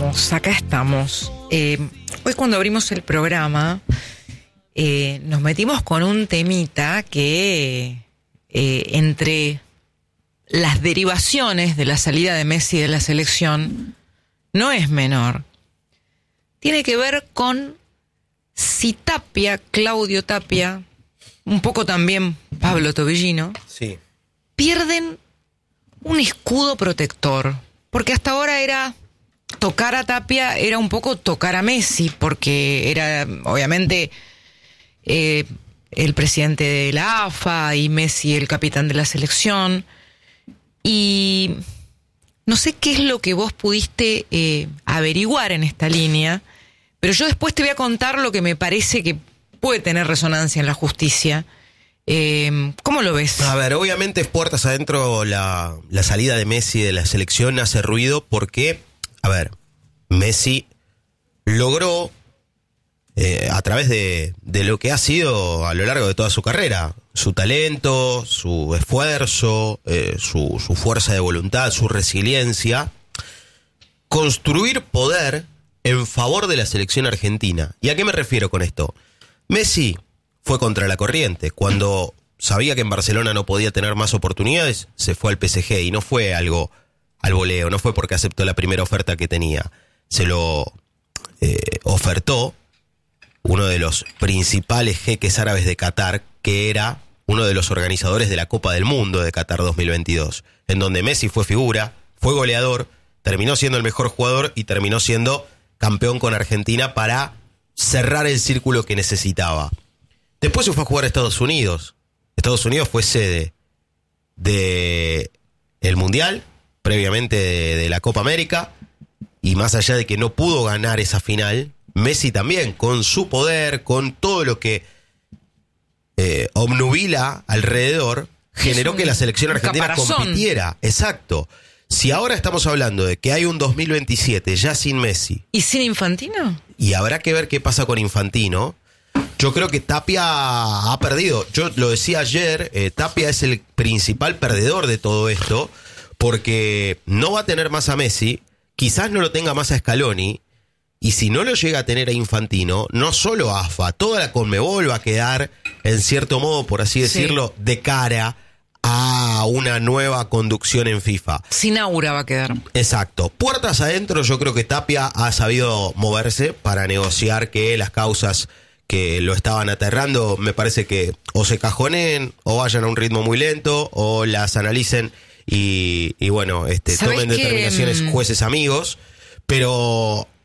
acá estamos. Hoy cuando abrimos el programa nos metimos con un temita que entre las derivaciones de la salida de Messi de la selección no es menor. Tiene que ver con si Tapia, Claudio Tapia, un poco también Pablo Tobillino, sí, pierden un escudo protector. Porque hasta ahora era tocar a Tapia, era un poco tocar a Messi, porque era obviamente el presidente de la AFA y Messi el capitán de la selección. Y no sé qué es lo que vos pudiste averiguar en esta línea, pero yo después te voy a contar lo que me parece que puede tener resonancia en la justicia. ¿Cómo lo ves? A ver, obviamente puertas adentro la salida de Messi de la selección hace ruido porque, a ver, Messi logró a través de lo que ha sido a lo largo de toda su carrera, su talento, su esfuerzo, su fuerza de voluntad, su resiliencia, construir poder en favor de la selección argentina. ¿Y a qué me refiero con esto? Messi fue contra la corriente. Cuando sabía que en Barcelona no podía tener más oportunidades, se fue al PSG y no fue algo al voleo, no fue porque aceptó la primera oferta que tenía. Se lo ofertó uno de los principales jeques árabes de Qatar, que era uno de los organizadores de la Copa del Mundo de Qatar 2022, en donde Messi fue figura, fue goleador, terminó siendo el mejor jugador y terminó siendo campeón con Argentina para cerrar el círculo que necesitaba. Después se fue a jugar a Estados Unidos. Estados Unidos fue sede de el Mundial, previamente de la Copa América, y más allá de que no pudo ganar esa final, Messi también, con su poder, con todo lo que obnubila alrededor, generó que la selección argentina compitiera. Exacto. Si ahora estamos hablando de que hay un 2027 ya sin Messi. ¿Y sin Infantino? Y habrá que ver qué pasa con Infantino. Yo creo que Tapia ha perdido. Yo lo decía ayer, Tapia es el principal perdedor de todo esto, porque no va a tener más a Messi, quizás no lo tenga más a Scaloni, y si no lo llega a tener a Infantino, no solo AFA, toda la Conmebol va a quedar, en cierto modo, por así decirlo, de cara a una nueva conducción en FIFA. Sin aura va a quedar. Exacto. Puertas adentro, yo creo que Tapia ha sabido moverse para negociar que las causas que lo estaban aterrando, me parece que o se cajoneen o vayan a un ritmo muy lento o las analicen y bueno, tomen determinaciones jueces amigos. Pero